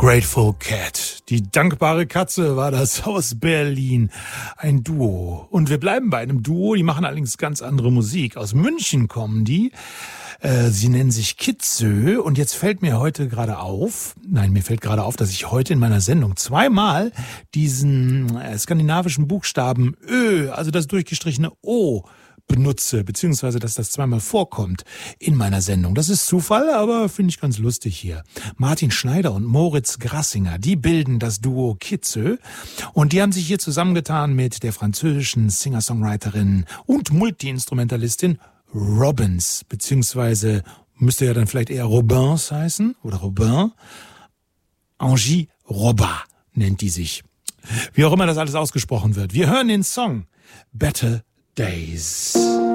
Grateful Cat. Die dankbare Katze war das aus Berlin. Ein Duo. Und wir bleiben bei einem Duo, die machen allerdings ganz andere Musik. Aus München kommen die. Sie nennen sich Kitzö und jetzt fällt mir heute gerade auf, dass ich heute in meiner Sendung zweimal diesen skandinavischen Buchstaben Ö, also das durchgestrichene O, benutze, beziehungsweise dass das zweimal vorkommt in meiner Sendung. Das ist Zufall, aber finde ich ganz lustig hier. Martin Schneider und Moritz Grassinger, die bilden das Duo Kitzö und die haben sich hier zusammengetan mit der französischen Singer-Songwriterin und Multi-Instrumentalistin Robbins, beziehungsweise müsste ja dann vielleicht eher Robins heißen oder Robin. Angie Robba nennt die sich. Wie auch immer das alles ausgesprochen wird. Wir hören den Song Better Days.